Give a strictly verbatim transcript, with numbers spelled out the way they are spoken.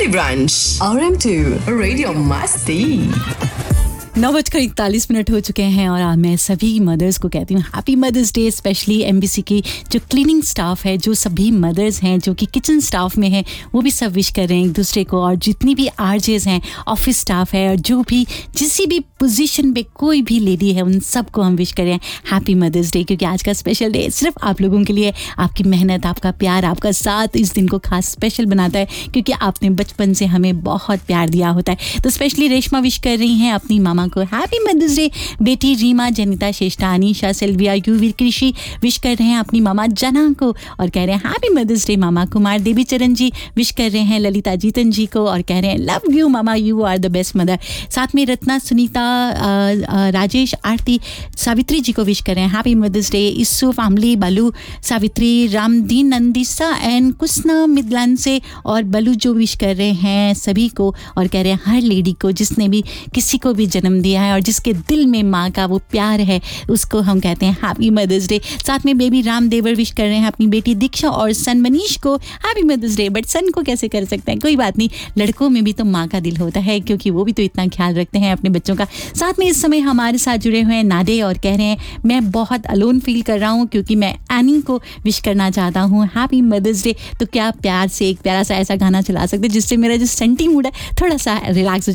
Mumbai branch. R M two Radio Masti. नौ बजकर इकतालीस minute हो चुके हैं और मैं सभी मदर्स को कहती हूँ happy mother's day. Specially MBC की जो क्लीनिंग स्टाफ है, जो सभी मदर्स हैं जो कि किचन स्टाफ में हैं, वो भी सब विश कर रहे हैं एक दूसरे को। और जितनी भी आरजेस हैं, ऑफिस स्टाफ है, और जो भी जिस भी पोजीशन पे कोई भी लेडी है, उन सबको हम विश कर रहे हैं हैप्पी मदर्स डे। क्योंकि आज का स्पेशल डे सिर्फ आप लोगों के लिए, आपकी मेहनत, आपका प्यार, आपका साथ इस दिन को खास स्पेशल बनाता है, क्योंकि आपने बचपन से हमें बहुत प्यार दिया होता है। तो स्पेशली रेशमा विश कर रही हैं अपनी मामा को हैप्पी मदर्स डे। बेटी रीमा, जनिता, श्रेष्ठा, अनीशा, सिल्विया, यूवी, कृषि विश कर रहे हैं अपनी मामा जना को और कह रहे हैं हैप्पी मदर्स डे मामा। कुमार, देवी चरण जी विश कर रहे हैं ललिता जीतन जी को और कह रहे हैं love you mama, you are the best mother. साथ में रत्ना, सुनीता, राजेश, आरती, सावित्री जी को विश कर रहे हैं happy mother's day. Issue, family, blue, Savitri, Ramdeen, नंदिसा and कुसना मिदलन से और बलू जो विश कर रहे हैं सभी को और कह रहे हैं हर लेडी को जिसने भी किसी को भी जन्म दिया है और जिसके दिल में माँ का वो प्यार है, उसको हम कहते हैं हैप्पी मदर्स डे। साथ में बेबी राम देवर विश कर रहे हैं अपनी बेटी दीक्षा और सन मनीष को हैप्पी मदर्स डे। बट सन को कैसे कर सकते हैं, कोई बात नहीं, लड़कों में भी तो माँ का दिल होता है, क्योंकि वो भी तो इतना ख्याल रखते हैं अपने बच्चों का। साथ में इस समय हमारे साथ जुड़े हुए हैं नादे और कह रहे हैं मैं बहुत अलोन फील कर रहा हूँ क्योंकि मैं एनी को विश करना चाहता हूँ हैप्पी मदर्स डे। तो क्या प्यार से एक प्यारा सा ऐसा गाना चला सकते जिससे मेरा जो सेंटी मूड है थोड़ा सा रिलैक्स हो